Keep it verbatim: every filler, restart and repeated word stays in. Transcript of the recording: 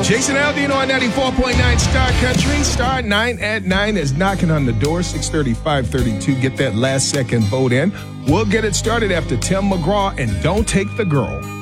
Jason Aldean on ninety-four point nine Star Country. Star nine at nine is knocking on the door. six thirty, five thirty-two. Get that last second vote in. We'll get it started after Tim McGraw and Don't Take the Girl.